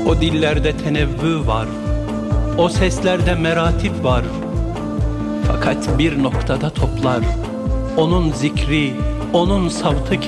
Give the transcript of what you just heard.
O dillerde tenevvü var, o seslerde meratip var. Fakat bir noktada toplar, onun zikri, onun savtı